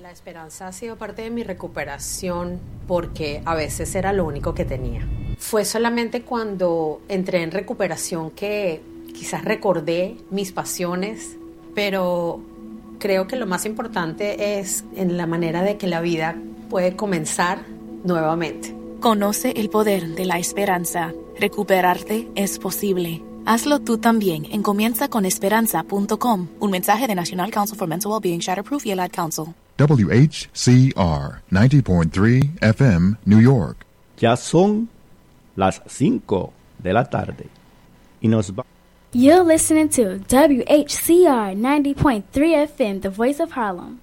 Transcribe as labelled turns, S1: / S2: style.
S1: La esperanza ha sido parte de mi recuperación porque a veces era lo único que tenía. Fue solamente cuando entré en recuperación que quizás recordé mis pasiones, pero creo que lo más importante es en la manera de que la vida puede comenzar nuevamente.
S2: Conoce el poder de la esperanza. Recuperarte es posible. Hazlo tú también en comienzaconesperanza.com. Un mensaje de National Council for Mental Wellbeing, Shatterproof y el Ad Council.
S3: WHCR 90.3 FM, New York.
S4: Ya son las 5 de la tarde y nos va.
S5: You're listening to WHCR 90.3 FM, the voice of Harlem.